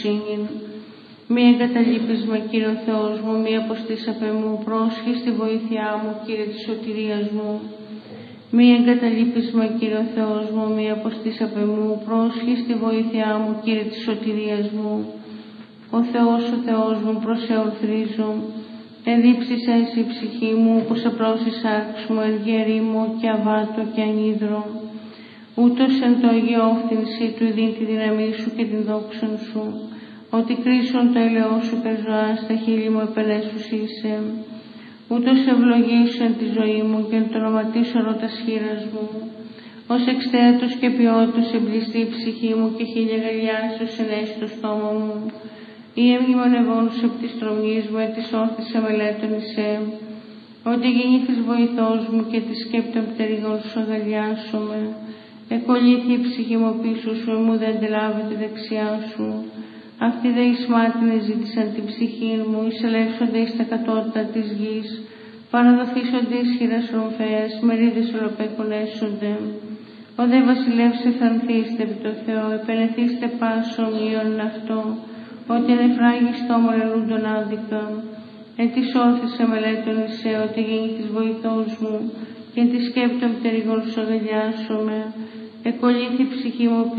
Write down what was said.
Μη εγκαταλείπεις με, Κύριε ο Θεός μου, μη αποστείς απ' εμού, πρόσχη στη βοήθειά μου, Κύριε της σωτηρίας μου. Μη εγκαταλείπεις με, Κύριε ο Θεός μου, μη αποστείς απ' εμού, πρόσχη στη βοήθειά μου, Κύριε της σωτηρίας μου. Ο Θεός μου, προς σε ορθρίζω, εδίψησα εσύ η ψυχή μου, που σε πρόσης άρξ μου, εν γέρι μου και αβάτω και ανίδρο. Ούτως εν το Αγίο όφθηνσι του ειδήν τη δύναμή σου και την δόξαν σου, ότι κρίσον το ελαιό σου πεζοά στα χείλη μου επενέσους είσαι. Ούτως ευλογήσου εν τη ζωή μου και εν το ονοματίσω ρώτας χείρας μου. Ως εξτέατος και ποιότητος εμπληστεί η ψυχή μου και χίλια γαλιάσεως ενέσει το στόμα μου. Ή εμνημονευόνους επ' της τρομής μου, εν της όρθης αμελέτων εισέ. Ότι γεννήθης βοηθός μου και τη σκέπτων πτερυγών σου αγαλιάσομαι. Εκολύθη η ψυχή μου πίσω σου, μου δεν αντιλάβει τη δεξιά σου. Αυτοί δε εις μάτιν ζήτησαν την ψυχή μου, εισελεύσονται εις τα κατώτατα της γης. Παραδοθήσονται εις χειράς ρομφαίας, μερίδες ολοπεκονέσονται. Ο δε βασιλεύς εθανθήστε επί το Θεό, επενεθήστε πάσο μείον αυτό, ότι ανεφράγει στόμων ελούντων άδικα. Εν της όρθης αμελέτων εισέ, ότι γεννήθης βοηθός μου, και εν της σκέπτων πτερυγών σου αγαλιάσομαι. Εκολύθη η ψυχή μου